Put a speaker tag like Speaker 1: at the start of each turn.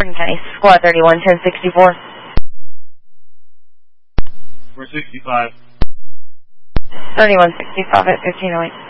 Speaker 1: Hardin County, Squad 31, 1064.
Speaker 2: We're 65.
Speaker 1: 3165 at 1508.